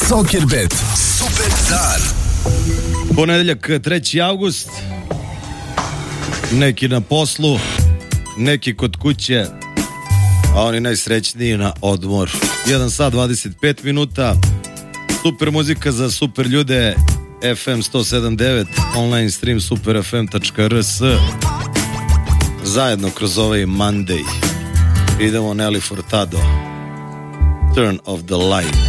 Sockerbet. Super dan. Ponedeljak 3. avgust. Neki na poslu, neki kod kuće, a oni najsrećniji na odmor. 1 sat 25 minuta. Super muzika za super ljude. FM 107.9, online stream superfm.rs. Zajedno kroz ovaj Monday idemo Nelly Furtado, Turn of the Light.